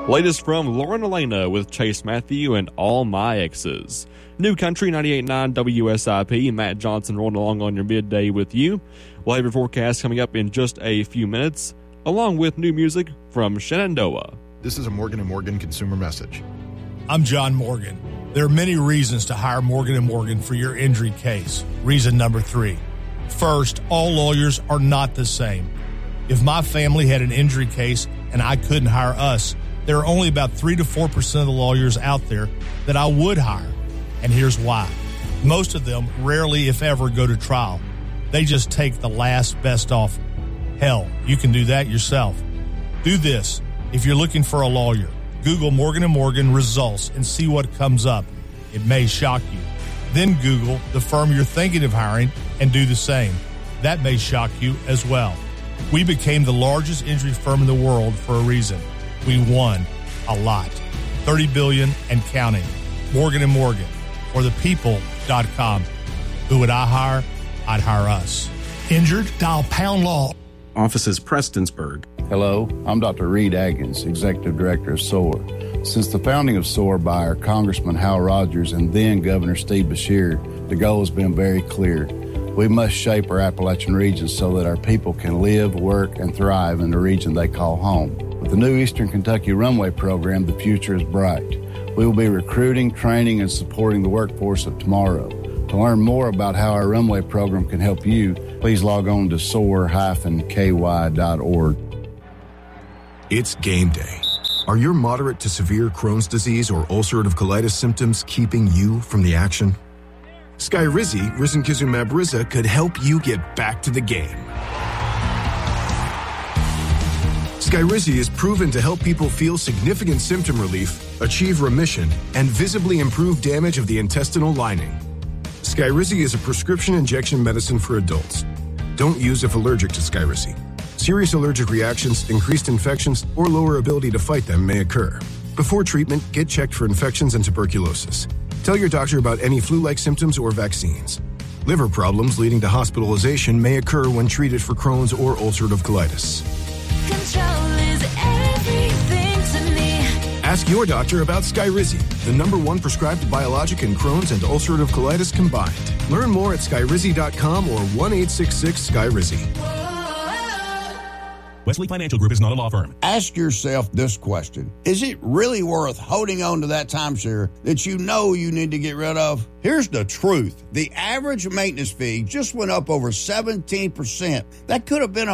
Latest from Lauren Elena with Chase Matthew and All My Exes. New Country 98.9 WSIP. Matt Johnson rolling along on your midday with you. We'll have your forecast coming up in just a few minutes, along with new music from Shenandoah. This is a Morgan & Morgan consumer message. I'm John Morgan. There are many reasons to hire Morgan & Morgan for your injury case. Reason number 3. First, all lawyers are not the same. If my family had an injury case and I couldn't hire us, there are only about 3 to 4% of the lawyers out there that I would hire. And here's why. Most of them rarely, if ever, go to trial. They just take the last best offer. Hell, you can do that yourself. Do this. If you're looking for a lawyer, Google Morgan & Morgan results and see what comes up. It may shock you. Then Google the firm you're thinking of hiring and do the same. That may shock you as well. We became the largest injury firm in the world for a reason. We won a lot. $30 billion and counting. Morgan & Morgan. Or thepeople.com. Who would I hire? I'd hire us. Injured? Dial pound law. Offices Prestonsburg. Hello, I'm Dr. Reed Atkins, Executive Director of SOAR. Since the founding of SOAR by our Congressman Hal Rogers and then Governor Steve Beshear, the goal has been very clear. We must shape our Appalachian region so that our people can live, work, and thrive in the region they call home. With the new Eastern Kentucky Runway program, the future is bright. We will be recruiting, training, and supporting the workforce of tomorrow. To learn more about how our Runway program can help you, please log on to soar-ky.org. It's game day. Are your moderate to severe Crohn's disease or ulcerative colitis symptoms keeping you from the action? Skyrizi, risankizumab Riza, could help you get back to the game. Skyrizi is proven to help people feel significant symptom relief, achieve remission, and visibly improve damage of the intestinal lining. Skyrizi is a prescription injection medicine for adults. Don't use if allergic to Skyrizi. Serious allergic reactions, increased infections, or lower ability to fight them may occur. Before treatment, get checked for infections and tuberculosis. Tell your doctor about any flu-like symptoms or vaccines. Liver problems leading to hospitalization may occur when treated for Crohn's or ulcerative colitis. Control is everything to me. Ask your doctor about Skyrizi, the #1 prescribed biologic in Crohn's and ulcerative colitis combined. Learn more at skyrizi.com or 1-866-SKYRIZI. Wesley Financial Group is not a law firm. Ask yourself this question. Is it really worth holding on to that timeshare that you know you need to get rid of? Here's the truth. The average maintenance fee just went up over 17%. That could have been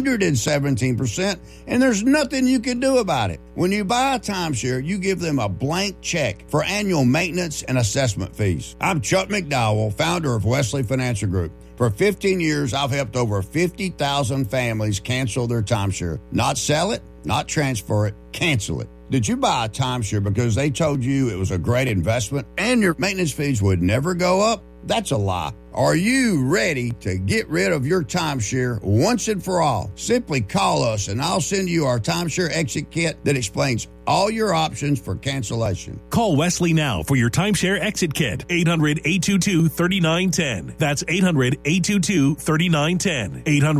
117%, and there's nothing you can do about it. When you buy a timeshare, you give them a blank check for annual maintenance and assessment fees. I'm Chuck McDowell, founder of Wesley Financial Group. For 15 years, I've helped over 50,000 families cancel their timeshare. Not sell it, not transfer it, cancel it. Did you buy a timeshare because they told you it was a great investment and your maintenance fees would never go up? That's a lie. Are you ready to get rid of your timeshare once and for all? Simply call us and I'll send you our timeshare exit kit that explains all your options for cancellation. Call Wesley now for your timeshare exit kit. 800-822-3910. That's 800-822-3910.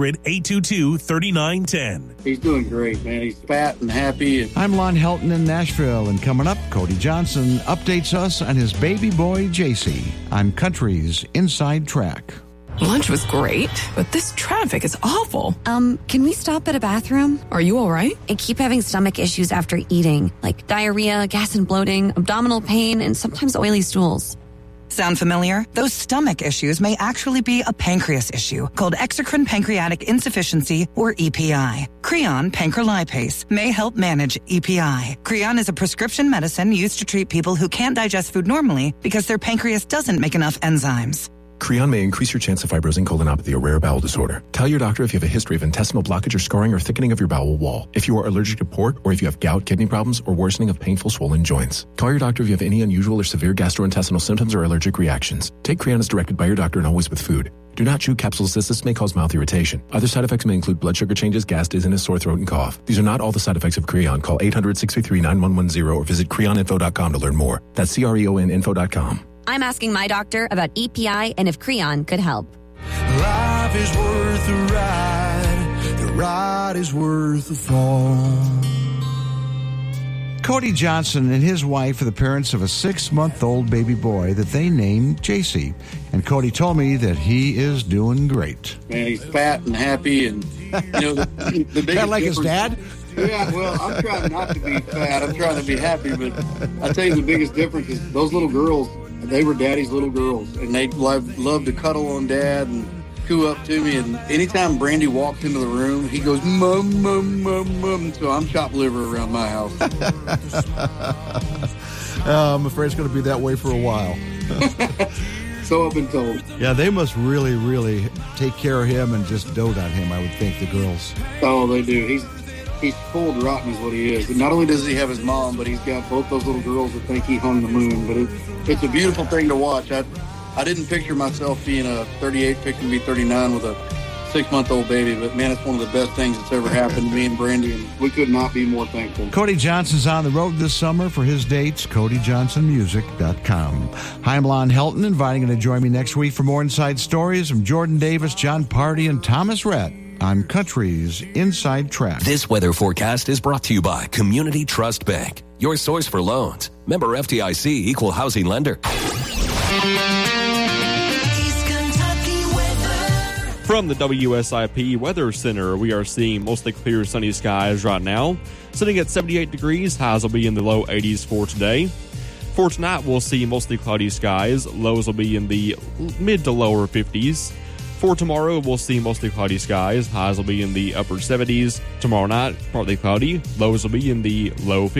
800-822-3910. He's doing great, man. He's fat and happy. I'm Lon Helton in Nashville, and coming up, Cody Johnson updates us on his baby boy, JC, on Country's Inside Track. Lunch was great, but this traffic is awful. Can we stop at a bathroom? Are you all right? I keep having stomach issues after eating, like diarrhea, gas and bloating, abdominal pain, and sometimes oily stools. Sound familiar? Those stomach issues may actually be a pancreas issue called exocrine pancreatic insufficiency, or EPI. Creon pancrelipase may help manage EPI. Creon is a prescription medicine used to treat people who can't digest food normally because their pancreas doesn't make enough enzymes. Creon may increase your chance of fibrosing colonopathy, a rare bowel disorder. Tell your doctor if you have a history of intestinal blockage or scarring or thickening of your bowel wall, if you are allergic to pork, or if you have gout, kidney problems, or worsening of painful swollen joints. Call your doctor if you have any unusual or severe gastrointestinal symptoms or allergic reactions. Take Creon as directed by your doctor and always with food. Do not chew capsules as this may cause mouth irritation. Other side effects may include blood sugar changes, gas, dizziness, sore throat, and cough. These are not all the side effects of Creon. Call 800-633-9110 or visit creoninfo.com to learn more. That's CREONinfo.com. I'm asking my doctor about EPI and if Creon could help. Life is worth the ride. The ride is worth the fall. Cody Johnson and his wife are the parents of a 6-month-old baby boy that they named JC. And Cody told me that he is doing great. Man, he's fat and happy, and the biggest Kind of like his difference- dad? Yeah, well, I'm trying not to be fat. I'm trying to be happy, but I tell you the biggest difference is those little girls, they were daddy's little girls, and they love to cuddle on dad and coo up to me, and anytime Brandy walks into the room, he goes, Mum, Mum, Mum, Mum, so I'm chopped liver around my house. I'm afraid it's going to be that way for a while. So I've been told. Yeah, they must really, really take care of him and just dote on him, I would think, the girls. Oh, they do. He's spoiled rotten is what he is. But not only does he have his mom, but he's got both those little girls that think he hung the moon. But it's a beautiful thing to watch. I didn't picture myself being a 38, picking to be 39 with a 6-month-old baby. But, man, it's one of the best things that's ever happened to me and Brandy, and we could not be more thankful. Cody Johnson's on the road this summer. For his dates, CodyJohnsonMusic.com. Hi, I'm Lon Helton, inviting you to join me next week for more inside stories from Jordan Davis, John Party, and Thomas Rhett on Country's Inside Track. This weather forecast is brought to you by Community Trust Bank, your source for loans. Member FDIC, equal housing lender. From the WSIP Weather Center, we are seeing mostly clear sunny skies right now. Sitting at 78 degrees, highs will be in the low 80s for today. For tonight, we'll see mostly cloudy skies. Lows will be in the mid to lower 50s. For tomorrow, we'll see mostly cloudy skies. Highs will be in the upper 70s. Tomorrow night, partly cloudy. Lows will be in the low 50s.